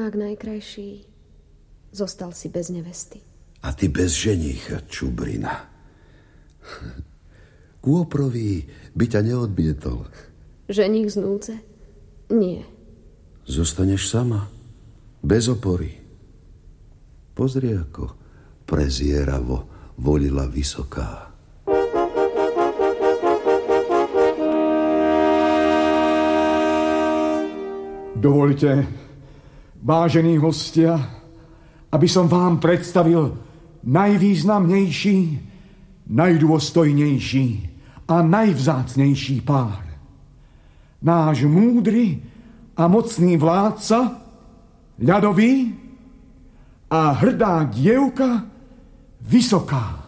junák najkrajší zostal si bez nevesty. A ty bez ženícha, čubrina. Kôprový by ťa neodmietol. Ženích z núdze? Nie. Zostaneš sama, bez opory. Pozri, ako prezieravo volila Vysoká. Dovoľte, vážení hostia, aby som vám predstavil najvýznamnejší, najdôstojnejší a najvzácnejší pár. Náš múdry a mocný vládca, ľadový, a hrdá dievka Vysoká.